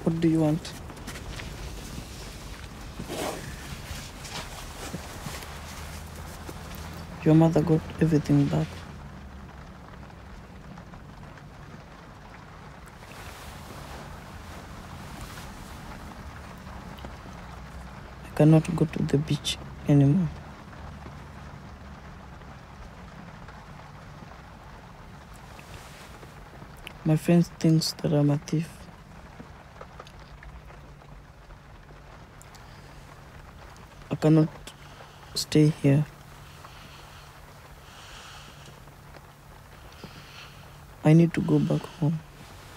What do you want? Your mother got everything back. I cannot go to the beach anymore. My friends think that I'm a thief. I cannot stay here. I need to go back home.